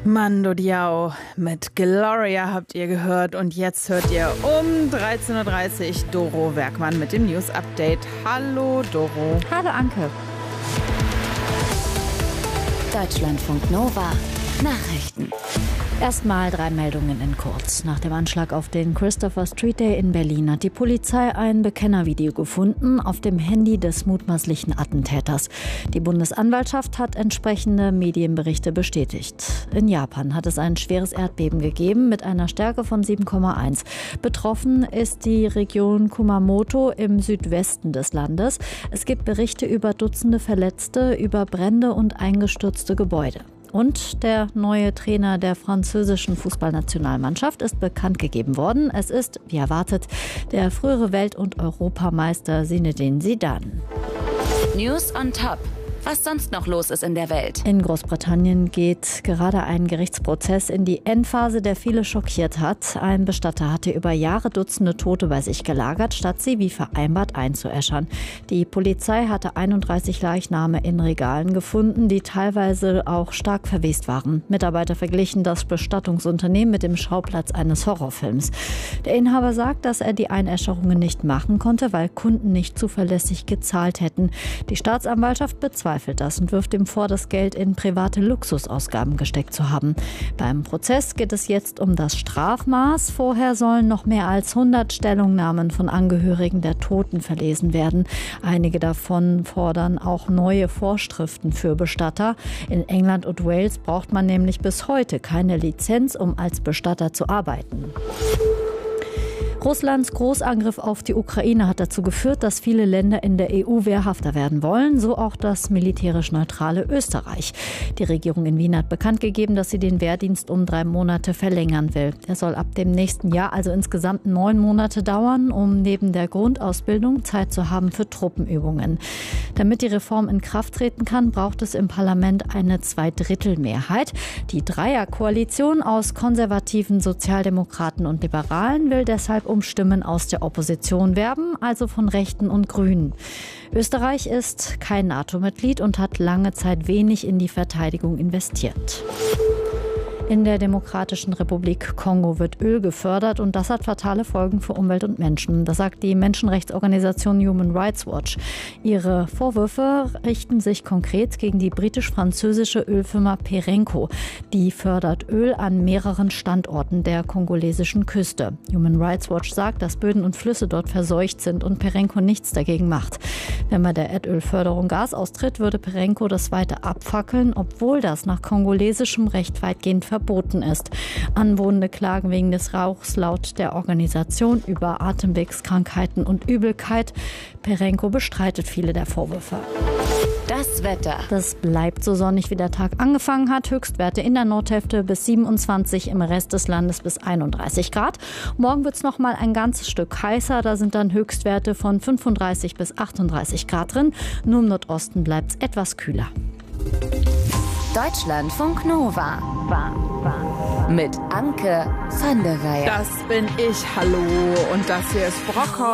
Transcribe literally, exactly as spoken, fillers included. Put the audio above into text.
Mando Diao mit Gloria habt ihr gehört und jetzt hört ihr um dreizehn Uhr dreißig Doro Werkmann mit dem News Update. Hallo Doro. Hallo Anke. Deutschlandfunk Nova Nachrichten. Erstmal drei Meldungen in kurz. Nach dem Anschlag auf den Christopher Street Day in Berlin hat die Polizei ein Bekennervideo gefunden auf dem Handy des mutmaßlichen Attentäters. Die Bundesanwaltschaft hat entsprechende Medienberichte bestätigt. In Japan hat es ein schweres Erdbeben gegeben mit einer Stärke von sieben Komma eins. Betroffen ist die Region Kumamoto im Südwesten des Landes. Es gibt Berichte über Dutzende Verletzte, über Brände und eingestürzte Gebäude. Und der neue Trainer der französischen Fußballnationalmannschaft ist bekannt gegeben worden. Es ist, wie erwartet, der frühere Welt- und Europameister Zinedine Zidane. News on Top. Was sonst noch los ist in der Welt. In Großbritannien geht gerade ein Gerichtsprozess in die Endphase, der viele schockiert hat. Ein Bestatter hatte über Jahre Dutzende Tote bei sich gelagert, statt sie wie vereinbart einzuäschern. Die Polizei hatte einunddreißig Leichname in Regalen gefunden, die teilweise auch stark verwest waren. Mitarbeiter verglichen das Bestattungsunternehmen mit dem Schauplatz eines Horrorfilms. Der Inhaber sagt, dass er die Einäscherungen nicht machen konnte, weil Kunden nicht zuverlässig gezahlt hätten. Die Staatsanwaltschaft bezweifelt das und wirft ihm vor, das Geld in private Luxusausgaben gesteckt zu haben. Beim Prozess geht es jetzt um das Strafmaß. Vorher sollen noch mehr als hundert Stellungnahmen von Angehörigen der Toten verlesen werden. Einige davon fordern auch neue Vorschriften für Bestatter. In England und Wales braucht man nämlich bis heute keine Lizenz, um als Bestatter zu arbeiten. Russlands Großangriff auf die Ukraine hat dazu geführt, dass viele Länder in der E U wehrhafter werden wollen, so auch das militärisch neutrale Österreich. Die Regierung in Wien hat bekannt gegeben, dass sie den Wehrdienst um drei Monate verlängern will. Er soll ab dem nächsten Jahr also insgesamt neun Monate dauern, um neben der Grundausbildung Zeit zu haben für Truppenübungen. Damit die Reform in Kraft treten kann, braucht es im Parlament eine Zweidrittelmehrheit. Die Dreierkoalition aus Konservativen, Sozialdemokraten und Liberalen will deshalb um Stimmen aus der Opposition werben, also von Rechten und Grünen. Österreich ist kein NATO-Mitglied und hat lange Zeit wenig in die Verteidigung investiert. In der Demokratischen Republik Kongo wird Öl gefördert und das hat fatale Folgen für Umwelt und Menschen. Das sagt die Menschenrechtsorganisation Human Rights Watch. Ihre Vorwürfe richten sich konkret gegen die britisch-französische Ölfirma Perenco. Die fördert Öl an mehreren Standorten der kongolesischen Küste. Human Rights Watch sagt, dass Böden und Flüsse dort verseucht sind und Perenco nichts dagegen macht. Wenn bei der Erdölförderung Gas austritt, würde Perenco das weiter abfackeln, obwohl das nach kongolesischem Recht weitgehend verboten ist. Anwohnende klagen wegen des Rauchs laut der Organisation über Atemwegskrankheiten und Übelkeit. Perenco bestreitet viele der Vorwürfe. Das Wetter. Das bleibt so sonnig, wie der Tag angefangen hat. Höchstwerte in der Nordhälfte bis siebenundzwanzig, im Rest des Landes bis einunddreißig Grad. Morgen wird es noch mal ein ganzes Stück heißer. Da sind dann Höchstwerte von fünfunddreißig bis achtunddreißig Grad drin. Nur im Nordosten bleibt es etwas kühler. Deutschlandfunk Nova. Mit Anke van der Weyer. Das bin ich, hallo. Und das hier ist Brockhaus.